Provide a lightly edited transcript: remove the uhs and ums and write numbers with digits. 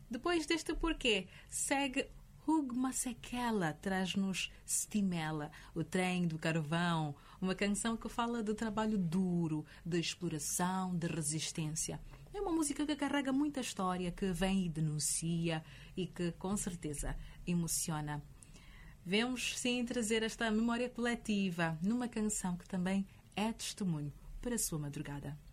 Depois deste porquê, segue Hugh Masekela, traz-nos Stimela, o trem do carvão, uma canção que fala de trabalho duro, de exploração, de resistência. É uma música que carrega muita história, que vem e denuncia e que, com certeza, emociona. Vemos, sim, trazer esta memória coletiva numa canção que também é testemunho para a sua madrugada.